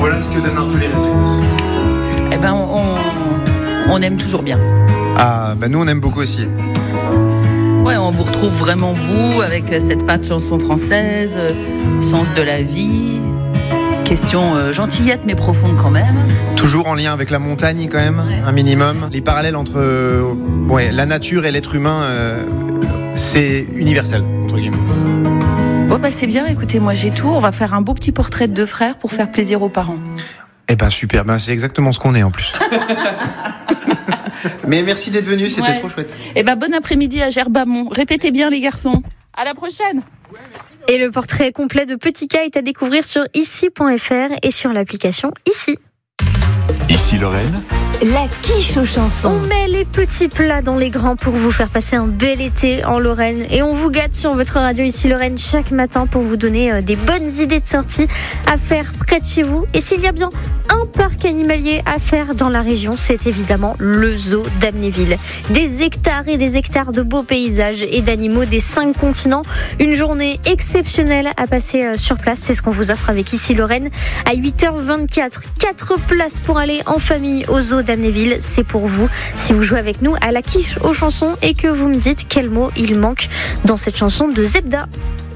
Voilà ce que donnent un peu les réponses. Eh ben, on aime toujours bien. Ah, nous on aime beaucoup aussi. Ouais, on vous retrouve vraiment vous, avec cette patte chanson française, sens de la vie, question gentillette mais profonde quand même. Toujours en lien avec la montagne quand même, un minimum. Les parallèles entre la nature et l'être humain, c'est universel, entre guillemets. Bon c'est bien, écoutez, moi j'ai tout. On va faire un beau petit portrait de deux frères pour faire plaisir aux parents. Super, c'est exactement ce qu'on est en plus. Mais merci d'être venu, c'était trop chouette. Bon après-midi à Gerbamont. Répétez bien les garçons. À la prochaine. Et le portrait complet de Petit K est à découvrir sur ici.fr et sur l'application Ici. Ici Lorraine, la quiche aux chansons. On met les petits plats dans les grands pour vous faire passer un bel été en Lorraine. Et on vous gâte sur votre radio Ici Lorraine chaque matin pour vous donner des bonnes idées de sortie à faire près de chez vous. Et s'il y a bien un parc animalier à faire dans la région, c'est évidemment le zoo d'Amnéville. Des hectares et des hectares de beaux paysages et d'animaux des 5 continents. Une journée exceptionnelle à passer sur place. C'est ce qu'on vous offre avec Ici Lorraine à 8h24. 4 places pour aller en famille au zoo d'Amnéville. C'est pour vous si vous jouez avec nous à la quiche aux chansons et que vous me dites quel mot il manque dans cette chanson de Zebda.